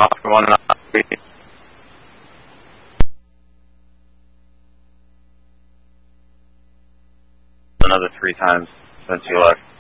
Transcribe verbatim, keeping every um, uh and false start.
Oscar one nine three. Another three times since you left.